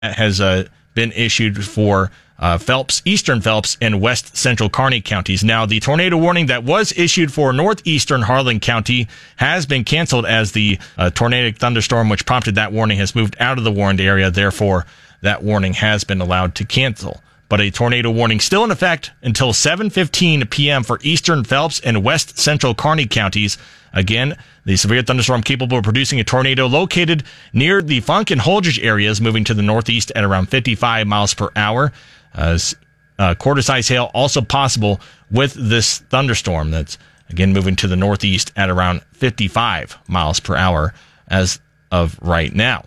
has been issued for Phelps, eastern Phelps, and west central Kearney counties. Now, the tornado warning that was issued for northeastern Harlan County has been canceled as the tornadic thunderstorm which prompted that warning has moved out of the warned area. Therefore, that warning has been allowed to cancel. But a tornado warning still in effect until 7:15 p.m. for eastern Phelps and west central Kearney counties. Again, the severe thunderstorm capable of producing a tornado located near the Funk and Holdridge areas, moving to the northeast at around 55 miles per hour. Quarter-size hail also possible with this thunderstorm that's, again, moving to the northeast at around 55 miles per hour as of right now.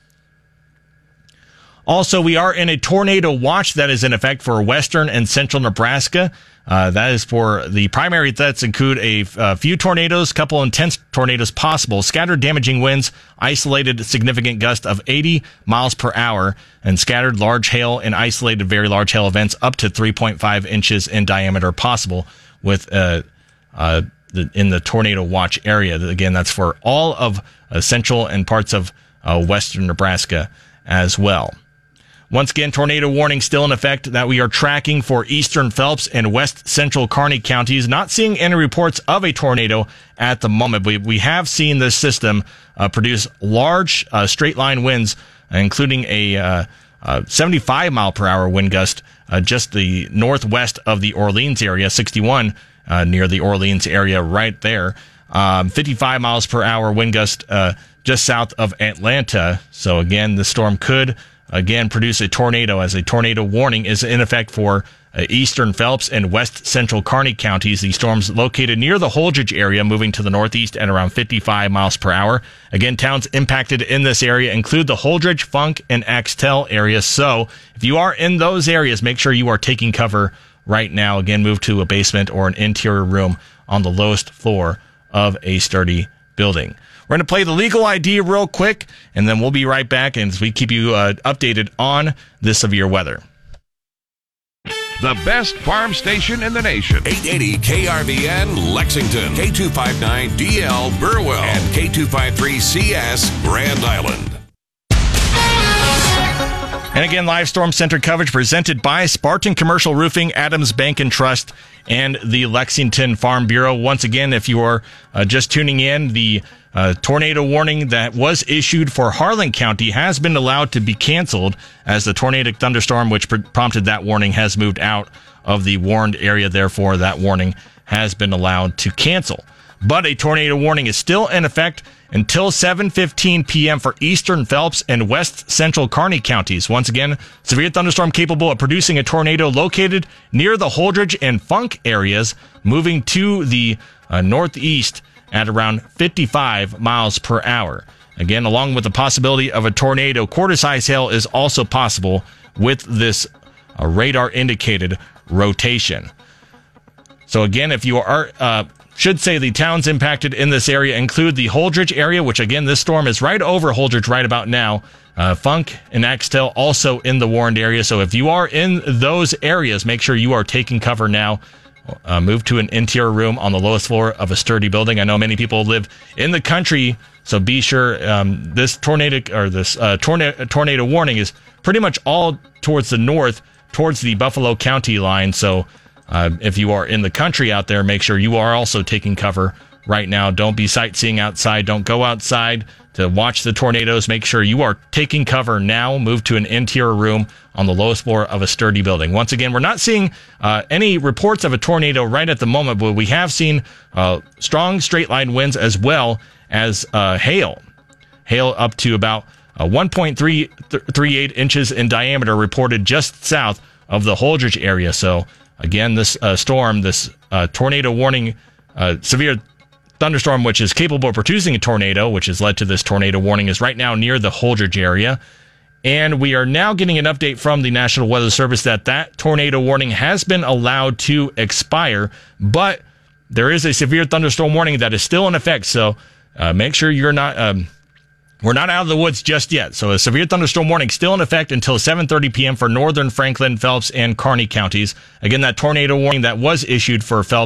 Also, we are in a tornado watch that is in effect for western and central Nebraska. That is for the primary threats include a few tornadoes, couple intense tornadoes possible, scattered damaging winds, isolated significant gust of 80 miles per hour, and scattered large hail and isolated very large hail events up to 3.5 inches in diameter possible with in the tornado watch area. Again, that's for all of central and parts of western Nebraska as well. Once again, tornado warning still in effect that we are tracking for eastern Phelps and west central Kearney counties. Not seeing any reports of a tornado at the moment. We have seen this system produce large straight line winds, including a 75 mile per hour wind gust just the northwest of the Orleans area, 61 near the Orleans area right there. 55 miles per hour wind gust just south of Atlanta. So again, the storm could again produce a tornado, as a tornado warning is in effect for eastern Phelps and west central Kearney counties. The storm's located near the Holdridge area, moving to the northeast at around 55 miles per hour. Again, towns impacted in this area include the Holdridge, Funk, and Axtell areas. So if you are in those areas, make sure you are taking cover right now. Again, move to a basement or an interior room on the lowest floor of a sturdy building. We're going to play the legal ID real quick, and then we'll be right back as we keep you updated on this severe weather. The best farm station in the nation. 880 KRVN Lexington, K259DL Burwell, and K253CS Grand Island. And again, live storm center coverage presented by Spartan Commercial Roofing, Adams Bank and Trust, and the Lexington Farm Bureau. Once again, if you are just tuning in, the tornado warning that was issued for Harlan County has been allowed to be canceled, as the tornadic thunderstorm which prompted that warning has moved out of the warned area. Therefore, that warning has been allowed to cancel. But a tornado warning is still in effect until 7:15 p.m. for eastern Phelps and west central Kearney counties. Once again, severe thunderstorm capable of producing a tornado located near the Holdridge and Funk areas, moving to the northeast at around 55 miles per hour. Again, along with the possibility of a tornado, quarter-size hail is also possible with this radar-indicated rotation. So again, if you are should say the towns impacted in this area include the Holdridge area, which again, this storm is right over Holdridge right about now. Funk and Axtell also in the warned area. So if you are in those areas, make sure you are taking cover now. Move to an interior room on the lowest floor of a sturdy building. I know many people live in the country, so be sure this tornado warning is pretty much all towards the north, towards the Buffalo County line. So if you are in the country out there, make sure you are also taking cover right now. Don't be sightseeing outside. Don't go outside to watch the tornadoes. Make sure you are taking cover now. Move to an interior room on the lowest floor of a sturdy building. Once again, we're not seeing any reports of a tornado right at the moment, but we have seen strong straight line winds as well as hail. Hail up to about 1.38 inches in diameter reported just south of the Holdridge area. So again, this storm, this tornado warning, severe thunderstorm, which is capable of producing a tornado, which has led to this tornado warning, is right now near the Holdridge area. And we are now getting an update from the National Weather Service that tornado warning has been allowed to expire, but there is a severe thunderstorm warning that is still in effect. So make sure you're not... we're not out of the woods just yet. So a severe thunderstorm warning still in effect until 7:30 p.m. for northern Franklin, Phelps, and Kearney counties. Again, that tornado warning that was issued for Phelps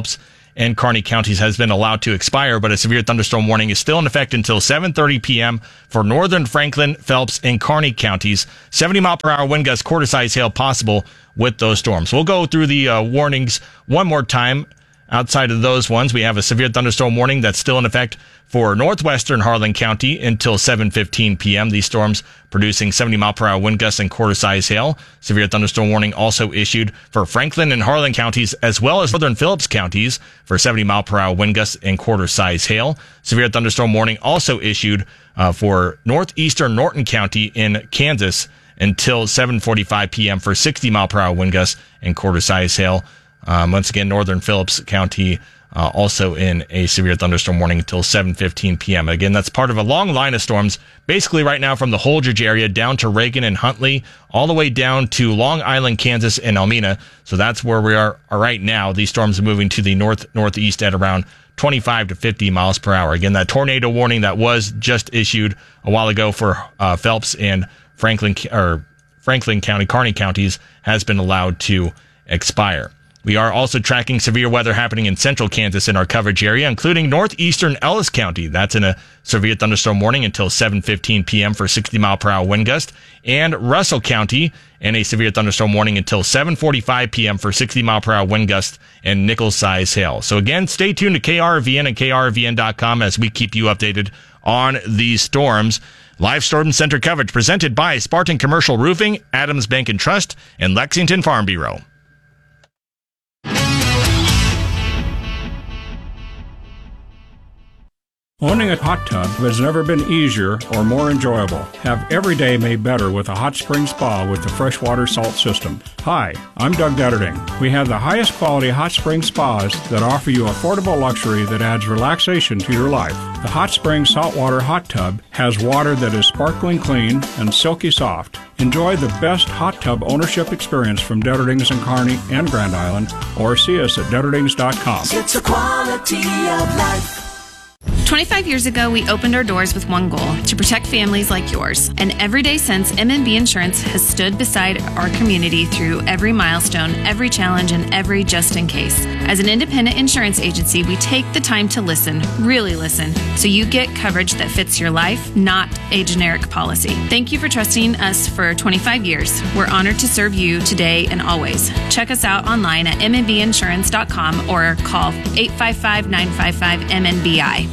and Kearney counties has been allowed to expire, but a severe thunderstorm warning is still in effect until 7:30 p.m. for northern Franklin, Phelps, and Kearney counties. 70-mile-per-hour wind gusts, quarter-size hail possible with those storms. We'll go through the warnings one more time. Outside of those ones, we have a severe thunderstorm warning that's still in effect for northwestern Harlan County until 7:15 p.m. These storms producing 70-mile-per-hour wind gusts and quarter-size hail. Severe thunderstorm warning also issued for Franklin and Harlan counties, as well as northern Phillips counties for 70-mile-per-hour wind gusts and quarter-size hail. Severe thunderstorm warning also issued for northeastern Norton County in Kansas until 7:45 p.m. for 60-mile-per-hour wind gusts and quarter-size hail. Once again, northern Phillips County also in a severe thunderstorm warning until 7:15 p.m. Again, that's part of a long line of storms, basically right now from the Holdridge area down to Reagan and Huntley, all the way down to Long Island, Kansas, and Almena. So that's where we are right now. These storms are moving to the northeast at around 25 to 50 miles per hour. Again, that tornado warning that was just issued a while ago for Phelps and Franklin County, Kearney counties has been allowed to expire. We are also tracking severe weather happening in central Kansas in our coverage area, including northeastern Ellis County. That's in a severe thunderstorm warning until 7:15 p.m. for 60-mile-per-hour wind gust. And Russell County in a severe thunderstorm warning until 7:45 p.m. for 60-mile-per-hour wind gust and nickel-size hail. So again, stay tuned to KRVN and KRVN.com as we keep you updated on these storms. Live Storm Center coverage presented by Spartan Commercial Roofing, Adams Bank and Trust, and Lexington Farm Bureau. Owning a hot tub has never been easier or more enjoyable. Have every day made better with a hot spring spa with the freshwater salt system. Hi, I'm Doug Detterding. We have the highest quality hot spring spas that offer you affordable luxury that adds relaxation to your life. The Hot Spring Saltwater Hot Tub has water that is sparkling clean and silky soft. Enjoy the best hot tub ownership experience from Detterdings in Kearney and Grand Island, or see us at Detterdings.com. It's a quality of life. 25 years ago, we opened our doors with one goal, to protect families like yours. And every day since, M&B Insurance has stood beside our community through every milestone, every challenge, and every just in case. As an independent insurance agency, we take the time to listen, really listen, so you get coverage that fits your life, not a generic policy. Thank you for trusting us for 25 years. We're honored to serve you today and always. Check us out online at mnbinsurance.com or call 855-955-MNBI.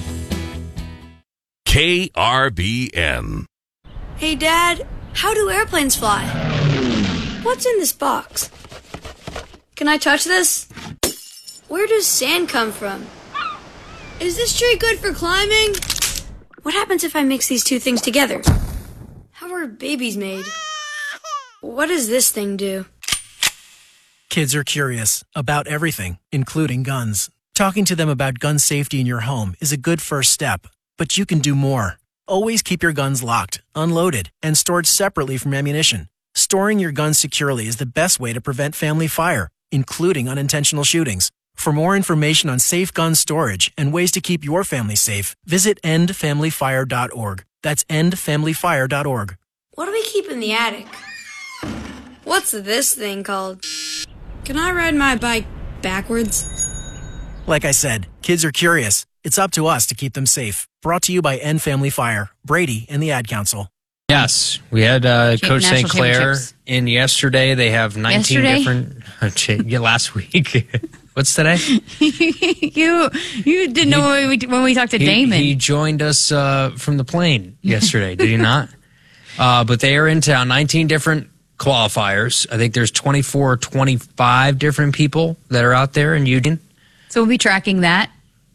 KRVN. Hey, Dad, how do airplanes fly? What's in this box? Can I touch this? Where does sand come from? Is this tree good for climbing? What happens if I mix these two things together? How are babies made? What does this thing do? Kids are curious about everything, including guns. Talking to them about gun safety in your home is a good first step. But you can do more. Always keep your guns locked, unloaded, and stored separately from ammunition. Storing your guns securely is the best way to prevent family fire, including unintentional shootings. For more information on safe gun storage and ways to keep your family safe, visit endfamilyfire.org. That's endfamilyfire.org. What do we keep in the attic? What's this thing called? Can I ride my bike backwards? Like I said, kids are curious. It's up to us to keep them safe. Brought to you by End Family Fire, Brady, and the Ad Council. Yes, we had Coach St. Clair in yesterday. They have 19 different... last week. What's today? You didn't know when we talked to Damon. He joined us from the plane yesterday, did he not? But they are in town, 19 different qualifiers. I think there's 24 or 25 different people that are out there in Union. So we'll be tracking that.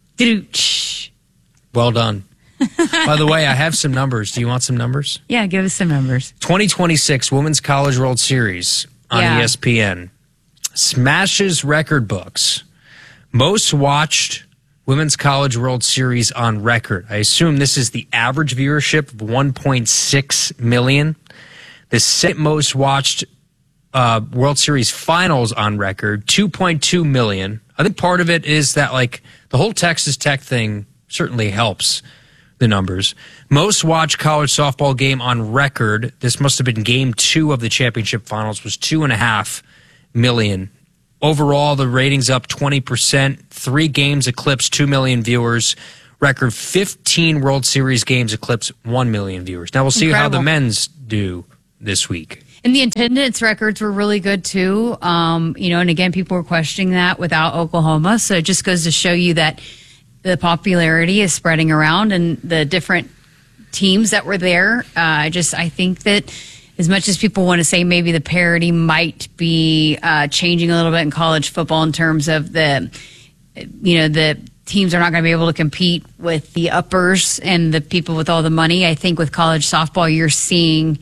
Well done. By the way, I have some numbers. Do you want some numbers? Yeah, give us some numbers. 2026 Women's College World Series on ESPN. Smashes record books. Most watched Women's College World Series on record. I assume this is the average viewership of 1.6 million. The second most watched World Series finals on record, 2.2 million. I think part of it is that, like, the whole Texas Tech thing certainly helps the numbers. Most watched college softball game on record, this must have been game 2 of the championship finals, was 2.5 million Overall, the ratings up 20%. 3 games eclipsed 2 million viewers. Record 15 World Series games eclipsed 1 million viewers. Now we'll see how the men's do this week. And the attendance records were really good too. And again, people were questioning that without Oklahoma. So it just goes to show you that the popularity is spreading around and the different teams that were there. I think that as much as people want to say maybe the parity might be changing a little bit in college football in terms of the teams are not going to be able to compete with the uppers and the people with all the money. I think with college softball, you're seeing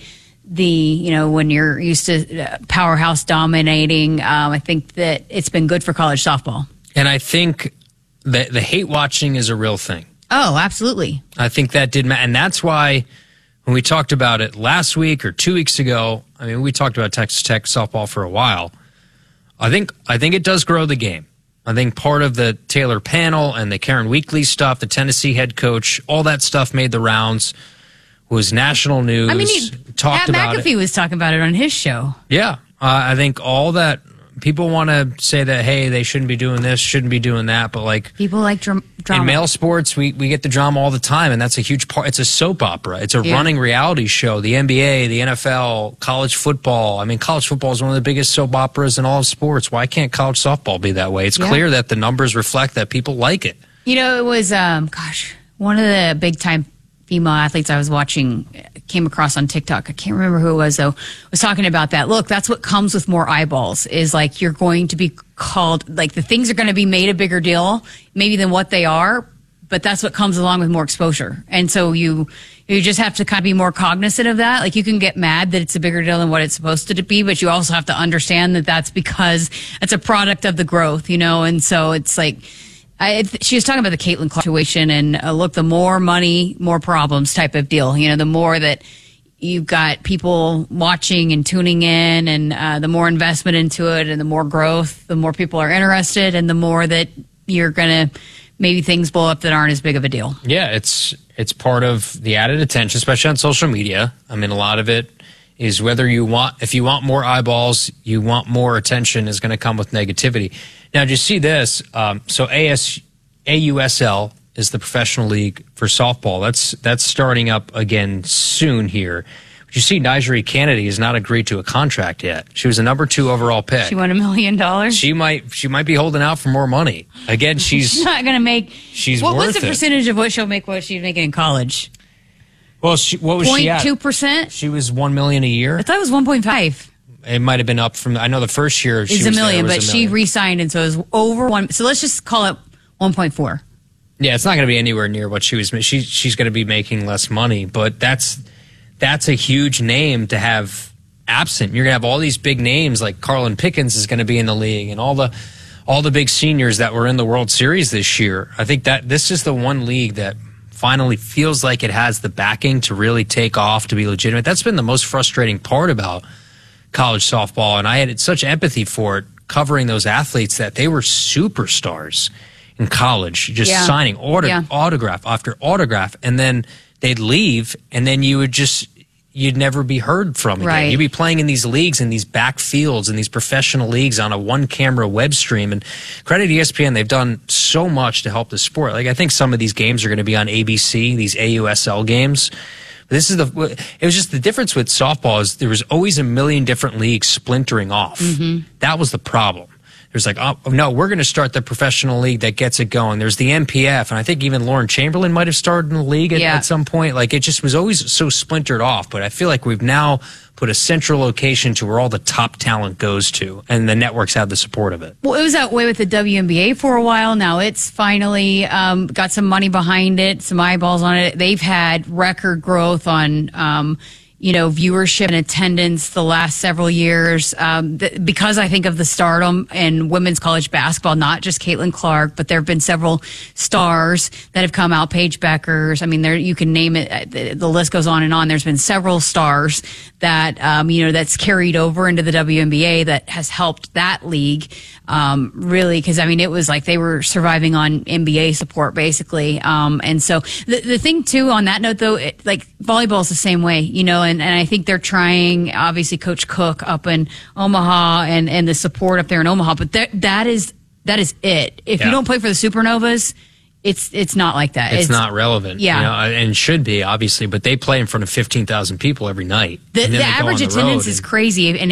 when you're used to powerhouse dominating, I think that it's been good for college softball. And I think that the hate watching is a real thing. Oh, absolutely. I think that did matter. And that's why when we talked about it last week or 2 weeks ago, I mean, we talked about Texas Tech softball for a while. I think it does grow the game. I think part of the Taylor panel and the Karen Weekly stuff, the Tennessee head coach, all that stuff made the rounds, was national news. I mean, talked about McAfee was talking about it on his show. Yeah. I think all that people want to say that, hey, they shouldn't be doing this, shouldn't be doing that. But like people like drama. In male sports, we get the drama all the time. And that's a huge part. It's a soap opera. It's a running reality show. The NBA, the NFL, college football. I mean, college football is one of the biggest soap operas in all of sports. Why can't college softball be that way? It's clear that the numbers reflect that people like it. It was, one of the big time female athletes I was watching came across on TikTok. I can't remember who it was though. Was talking about that. Look, that's what comes with more eyeballs is like you're going to be called, like the things are going to be made a bigger deal maybe than what they are, but that's what comes along with more exposure. And so you just have to kind of be more cognizant of that. Like you can get mad that it's a bigger deal than what it's supposed to be, but you also have to understand that that's because it's a product of the growth, and so it's like, she was talking about the Caitlin Clark situation and look, the more money, more problems type of deal. The more that you've got people watching and tuning in and the more investment into it and the more growth, the more people are interested and the more that you're going to maybe things blow up that aren't as big of a deal. Yeah, it's part of the added attention, especially on social media. I mean, a lot of it is if you want more eyeballs, you want more attention is going to come with negativity. Now, did you see this? So AUSL is the professional league for softball. That's starting up again soon here. But you see, Nigeri Kennedy has not agreed to a contract yet. She was a number 2 overall pick. She won $1 million. She might be holding out for more money. Again, she's not going to make. She's what worth was the it. percentage of what she'll make? What she's making in college? Well, what was she at? 0.2%. She was $1 million a year. I thought it was 1.5. It might have been up from. I know the first year she was $1 million, there, but she re-signed, and so it was over 1. So let's just call it 1.4. Yeah, it's not going to be anywhere near what she was. She's going to be making less money, but that's a huge name to have absent. You're going to have all these big names like Carlin Pickens is going to be in the league, and all the big seniors that were in the World Series this year. I think that this is the one league that finally feels like it has the backing to really take off, to be legitimate. That's been the most frustrating part about college softball, and I had such empathy for it, covering those athletes that they were superstars in college, just signing autograph after autograph, and then they'd leave, and then you'd never be heard from again. Right. You'd be playing in these leagues, in these backfields, in these professional leagues on a one-camera web stream. And credit to ESPN, they've done so much to help the sport. Like I think some of these games are going to be on ABC, these AUSL games. It was just the difference with softball is there was always a million different leagues splintering off. Mm-hmm. That was the problem. There's like, oh, no, we're going to start the professional league that gets it going. There's the MPF, and I think even Lauren Chamberlain might have started in the league at some point. Like, it just was always so splintered off. But I feel like we've now put a central location to where all the top talent goes to, and the networks have the support of it. Well, it was that way with the WNBA for a while. Now it's finally got some money behind it, some eyeballs on it. They've had record growth on viewership and attendance the last several years because I think of the stardom in women's college basketball, not just Caitlin Clark, but there have been several stars that have come out, Paige Beckers. I mean, you can name it. The list goes on and on. There's been several stars that, that's carried over into the WNBA that has helped that league really, because, I mean, it was like they were surviving on NBA support, basically. And so the thing, too, on that note, though, like volleyball is the same way, and I think they're trying, obviously, Coach Cook up in Omaha and the support up there in Omaha, but that is it. If you don't play for the Supernovas, it's not like that. It's not relevant. Yeah. And should be, obviously, but they play in front of 15,000 people every night. The average attendance is crazy. And